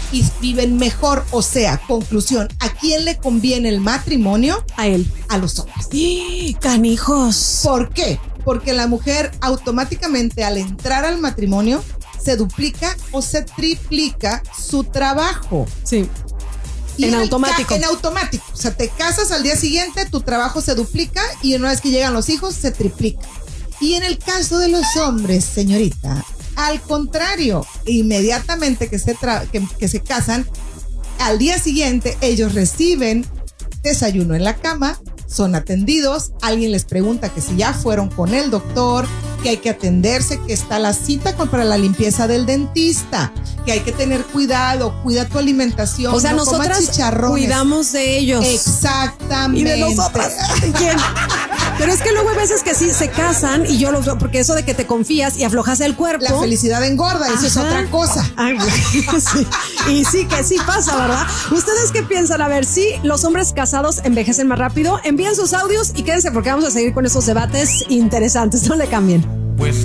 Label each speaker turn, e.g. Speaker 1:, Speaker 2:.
Speaker 1: y viven mejor. O sea, conclusión, ¿a quién le conviene el matrimonio?
Speaker 2: A él.
Speaker 1: A los hombres.
Speaker 2: ¡Sí! ¡Canijos!
Speaker 1: ¿Por qué? Porque la mujer automáticamente al entrar al matrimonio se duplica o se triplica su trabajo.
Speaker 2: Sí.
Speaker 1: Y
Speaker 2: en automático.
Speaker 1: En automático. O sea, te casas al día siguiente, tu trabajo se duplica y una vez que llegan los hijos se triplica. Y en el caso de los hombres, señorita, al contrario, inmediatamente que se casan, al día siguiente ellos reciben desayuno en la cama, son atendidos, alguien les pregunta que si ya fueron con el doctor, que hay que atenderse, que está la cita para la limpieza del dentista, que hay que tener cuidado, cuida tu alimentación.
Speaker 2: O sea,
Speaker 1: no
Speaker 2: nosotras cuidamos de ellos.
Speaker 1: Exactamente.
Speaker 2: Y de nosotras. ¿Quién? Pero es que luego hay veces que sí se casan y yo los veo, porque eso de que te confías y aflojas el cuerpo.
Speaker 1: La felicidad engorda, eso es otra cosa.
Speaker 2: Ay, sí. Y sí que sí pasa, ¿verdad? ¿Ustedes qué piensan? A ver, si los hombres casados envejecen más rápido, envíen sus audios y quédense porque vamos a seguir con esos debates interesantes. No le cambien.